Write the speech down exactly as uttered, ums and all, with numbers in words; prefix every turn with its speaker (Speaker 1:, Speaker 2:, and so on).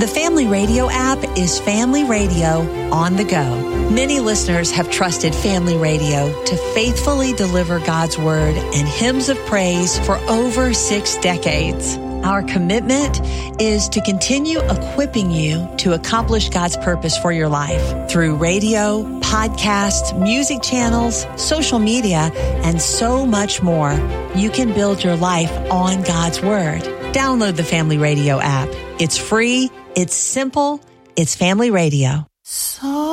Speaker 1: The Family Radio app is Family Radio on the go. Many listeners have trusted Family Radio to faithfully deliver God's Word and hymns of praise for over six decades. Our commitment is to continue equipping you to accomplish God's purpose for your life through radio, podcasts, music channels, social media, and so much more. You can build your life on God's Word. Download the Family Radio app. It's free. It's simple. It's Family Radio.
Speaker 2: So